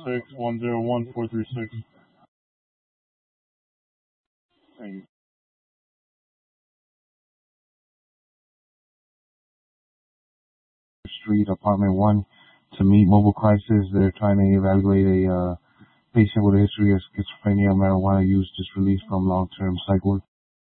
436-101-436. Thank you. Street, apartment 1, to meet mobile crisis. They're trying to evaluate a patient with a history of schizophrenia and marijuana use just released from long-term psych ward.